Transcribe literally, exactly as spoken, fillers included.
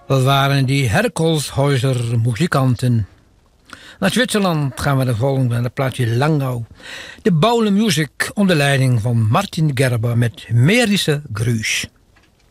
Dat waren die Herkolshäuser muzikanten. Naar Zwitserland gaan we de volgende met het plaatje Langau. De Baule Music onder leiding van Martin Gerber met Merische Gruus.